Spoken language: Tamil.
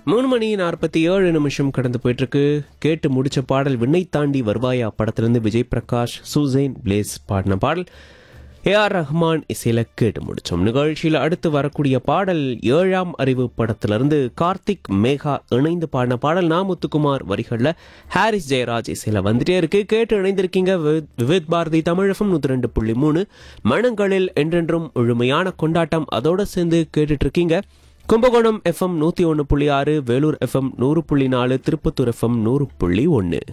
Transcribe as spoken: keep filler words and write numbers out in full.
மூணு மணி நாற்பத்தி ஏழு நிமிஷம் கடந்து போயிட்டு இருக்கு. கேட்டு முடிச்ச பாடல் விண்ணை தாண்டி வருவாயா படத்திலிருந்து விஜய் பிரகாஷ் சுசைன் பிளேஸ் பாடின பாடல். ஏ ஆர் ரஹ்மான் இசையில கேட்டு முடிச்சோம். நிகழ்ச்சியில் அடுத்து வரக்கூடிய பாடல் ஏழாம் அறிவு படத்திலிருந்து கார்த்திக் மேகா இணைந்து பாடின பாடல். நா முத்துக்குமார் வரிகளில் ஹாரிஸ் ஜெயராஜ் இசையில வந்துட்டே இருக்கு. கேட்டு இணைந்திருக்கீங்க விவித் பாரதி தமிழகம் நூத்தி ரெண்டு புள்ளி மூணு மனங்களில் என்றென்றும் முழுமையான கொண்டாட்டம். அதோட சேர்ந்து கேட்டுட்டு இருக்கீங்க கும்பகோணம் எஃப்எம் நூத்தி ஒன்னு புள்ளி ஆறு, வேலூர் எஃப்எம் நூறு புள்ளி நாலு, திருப்பத்தூர் எஃப்எம் நூறு புள்ளி ஒன்னு.